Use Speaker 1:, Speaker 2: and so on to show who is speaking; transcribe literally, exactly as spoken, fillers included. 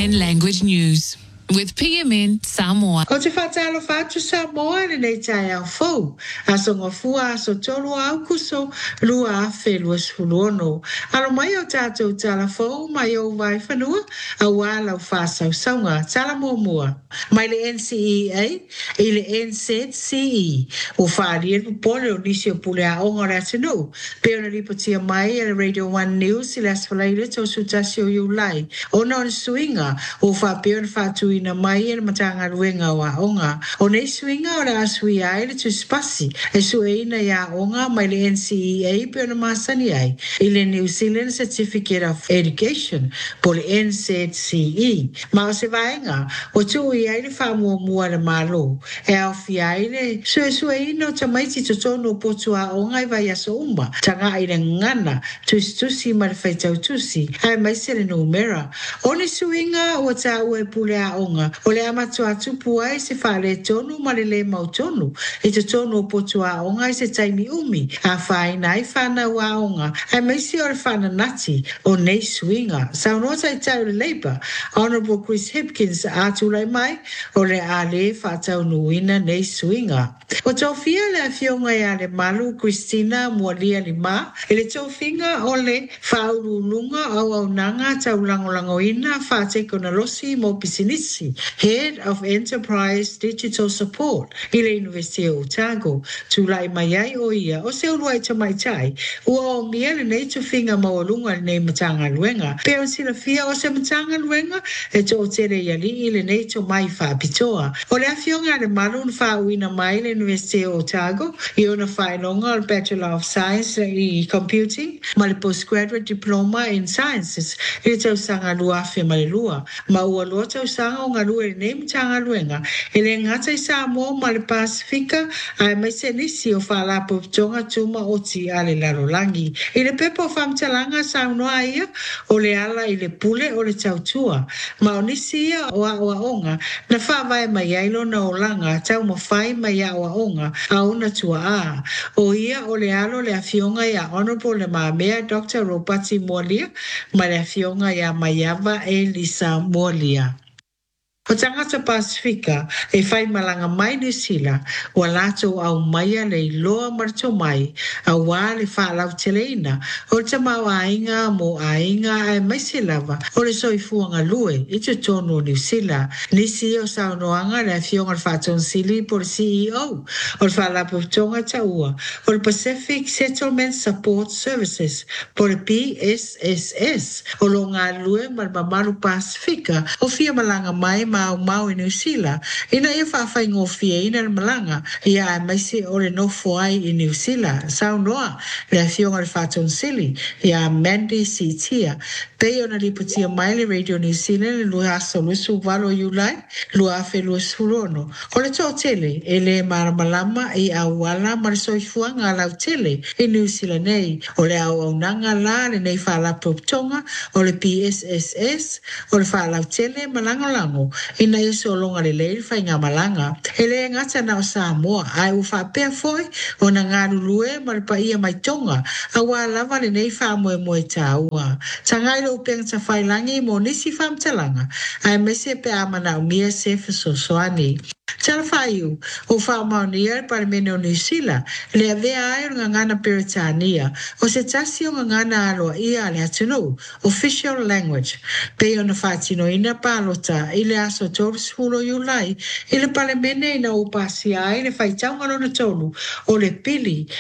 Speaker 1: N Language News with P M N Samoa.
Speaker 2: O te whatalo whatu Samoa le nei tai au fau. Aso ngofua aso tolu au kuso lua afe lua sfuluono. Alo mai o tātou tala fau mai o vai whanua a wala o whasau saunga tala mua mua. Mai le N C E A i le N Z C E o whaari e pupole o nisi o pule a onga rea tenu. Peo na ripotia mai e le Radio one News i le asfalaile tau sutasi o iulai. Ona o suinga o whapeo na whatu ina mai e matanga ruenga wa onga. O nei swinga o la sui ai le tu spasi. E sueina ya onga mai le N C E A pe na masani ai. I le New Zealand Certificate of Education po le N Z C E. Ma o se vaenga o tu i ai le whamua mua le malo. E au fi ai le sue sueina o tamaiti to tono po tua onga i vai aso umba. Tanga i le ngana tusi tusi ma le whaitau tusi. Ai mai se le numera. O ne suinga o ta ue pule a onga. O le amatu atu puai se whale tonu ma le le mau tonu. E te tonu o potu a onga i se taimi umi. A whai nai whana wa onga. Ai meisi o le whana nati o nei swinga. Sa unota i tau le Labour, Honourable Chris Hipkins atu lai mai o le a le whatau nuina nei swinga. O tau fia le fionga ia le malu Christina Mualia Lima. E le tau finga o le whauru lunga au au nanga tau langolango ina whate kona losi mo pisinisi. Head of Enterprise Digital Support i le University of Otago. Tulai mai ai o ia o se uluai tamai tai. Ua o mia le nei tuwhinga mawalunga le nei matanga luenga. Peo sila fia o se matanga luenga e to o tere iali i le nei to mai whaapitoa. O le afionga le malu na whauina mai le University of Otago i ona whainonga o Bachelor of Science i Computing ma le Postgraduate Diploma in Sciences i le tau sanga lua fe ma le lua. Ma ua lua tau sanga o ngā lua le nei matanga luenga. E le ngata i Samoa ma le Pasifika ai mai se nisi o whaalapo tonga tuma o ti a le larolangi. I le pepa o whamtalanga saunoa ia o le ala i le pule o le tautua. Ma o nisi ia o a oa onga na whawai mai ailo na o langa tau ma whai mai a oa onga a una tua a. O ia o le alo le afionga ia Honourable le maamea Doctor Robati Mualia ma le afionga ia Maiava e Lisa Mualia. O tangata Pasifika e whai malanga mai ni sila wa lato au maia le loa marto mai a wā le whaalau teleina o te mau ainga mo ainga ai mai silava o le soifuanga lue i te tono ni sila nisi o saunoanga le fionga whaaton sili po le C E O o le whaalapo tonga taua o le Pacific Settlement Support Services po le P S S S o lo ngā lue ma le mamaru Pasifika o fia malanga mai mau mau i New Zealand ina ia whawhai ngofia ina le malanga ia ai maise o le nofo ai i New Zealand sau noa le a fionga le whaton sili ia Mandy Sitia pei ona liputia mai le Radio New Zealand le lua aso lusu valo iulai lua afe lua surono o le tō tele e le maramalama i au wala ma le soifuanga lau tele i New Zealand nei o le au au nanga la le nei whaalapo tonga o le P S S S o le whaalau tele malango lango ina iso longa le leil fai ngā malanga. E le ngata na o Samoa, ai u whapea foi o na ngā rulue ma le paia mai tonga, a wā lava le nei wha moe moe tāua. Ta ngai lo upeng ta whailangi mo nisi whamtalanga, ai mese pe amana o mia se whasosoani. Tala whaiu, o whaamaunia para mene o New Zealand, le avea ai o ngana Peritania, o se tasi o ngana aloa ia le atunu, official language. Pei o na whaatino ina palota, ile aso tolu sfulo iulai, ile pale mene ina upasi ai le whaitaunga no na tolu, o le pili,